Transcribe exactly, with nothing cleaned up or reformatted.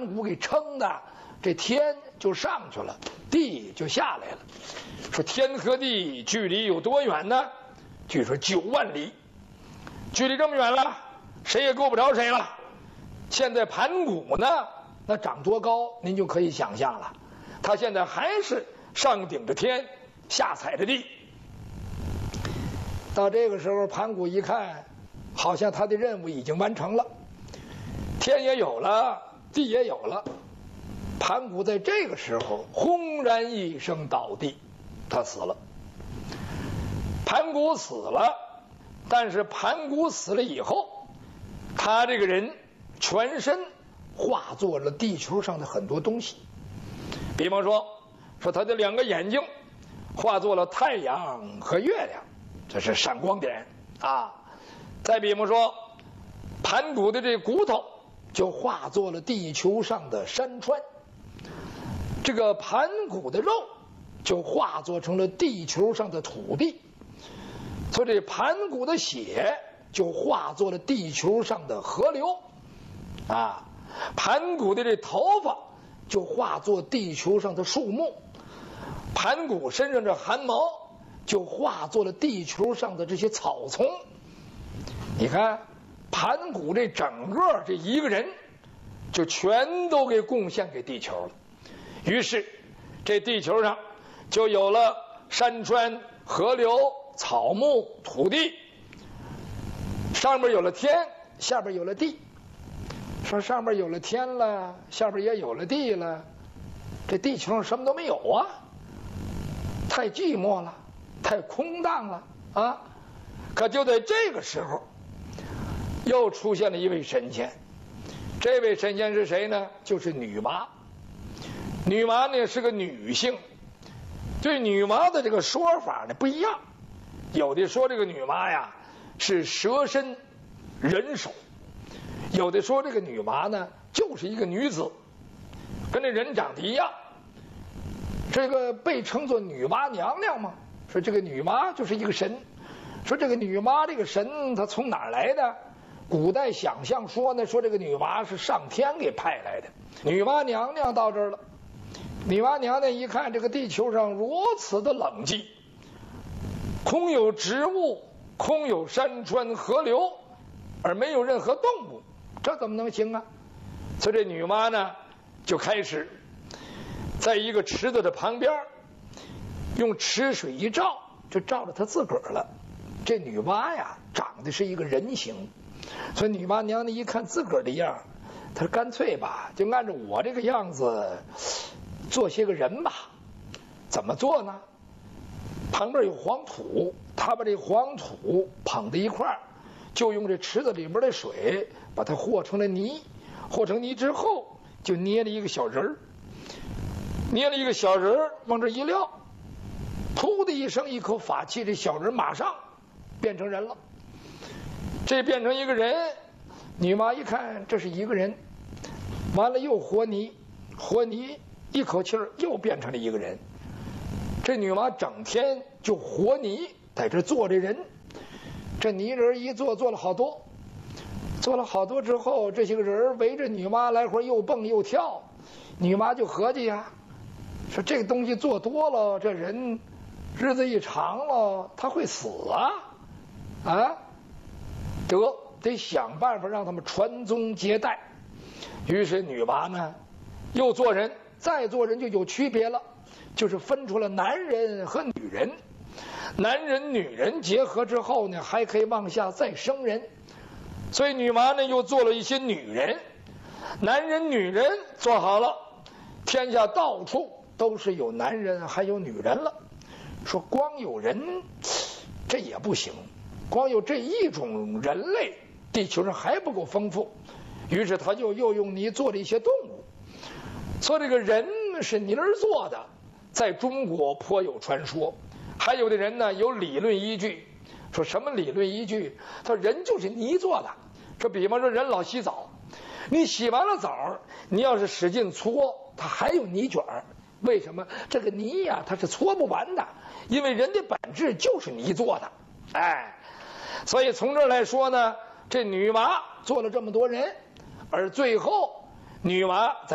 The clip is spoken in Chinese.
盘古给撑的，这天就上去了，地就下来了。说天和地距离有多远呢？据说九万里，距离这么远了，谁也够不着谁了。现在盘古呢，那长多高，您就可以想象了。他现在还是上顶着天，下踩着地。到这个时候，盘古一看，好像他的任务已经完成了，天也有了，地也有了。盘古在这个时候轰然一声倒地，他死了。盘古死了，但是盘古死了以后，他这个人全身化作了地球上的很多东西。比方说，说他的两个眼睛化作了太阳和月亮，这是闪光点啊。再比方说，盘古的这骨头就化作了地球上的山川，这个盘古的肉就化作成了地球上的土地，所以这盘古的血就化作了地球上的河流啊。盘古的这头发就化作地球上的树木，盘古身上这汗毛就化作了地球上的这些草丛。你看盘古这整个这一个人就全都给贡献给地球了，于是这地球上就有了山川、河流、草木、土地，上面有了天，下边有了地。说上边有了天了，下边也有了地了，这地球上什么都没有啊，太寂寞了，太空荡了啊！可就在这个时候，又出现了一位神仙。这位神仙是谁呢？就是女娲。女娲呢是个女性，对女娲的这个说法呢不一样，有的说这个女娲呀是蛇身人手，有的说这个女娲呢就是一个女子，跟这人长得一样，这个被称作女娲娘娘嘛。说这个女娲就是一个神，说这个女娲这个神她从哪儿来的？古代想象说呢，说这个女娲是上天给派来的。女娲娘娘到这儿了，女娲娘娘一看这个地球上如此的冷寂，空有植物，空有山川河流，而没有任何动物，这怎么能行啊？所以这女娲呢就开始在一个池子的旁边用池水一照，就照着她自个儿了。这女娲呀长得是一个人形，所以女娲娘娘一看自个儿的样，她说干脆吧，就按照我这个样子做些个人吧。怎么做呢？旁边有黄土，她把这黄土捧在一块儿，就用这池子里边的水把它和成了泥，和成泥之后就捏了一个小人儿，捏了一个小人儿往这一撂，噗的一声，一口法气，这小人马上变成人了。这变成一个人，女娲一看这是一个人，完了又和泥，和泥一口气儿又变成了一个人。这女娲整天就和泥在这做这人，这泥人一做做了好多，做了好多之后，这些个人围着女娲来回又蹦又跳，女娲就合计呀，说这个东西做多了，这人日子一长了他会死啊啊，得得想办法让他们传宗接代。于是女娲呢又做人，再做人就有区别了，就是分出了男人和女人，男人女人结合之后呢还可以往下再生人，所以女娲呢又做了一些女人，男人女人做好了，天下到处都是有男人还有女人了。说光有人这也不行，光有这一种人类地球上还不够丰富，于是他就又用泥做了一些动物。说这个人是泥儿做的，在中国颇有传说，还有的人呢有理论依据。说什么理论依据？他说人就是泥做的。说比方说人老洗澡，你洗完了澡，你要是使劲搓，它还有泥卷儿。为什么？这个泥呀它是搓不完的，因为人的本质就是泥做的。哎，所以从这儿来说呢，这女娲做了这么多人，而最后女娲在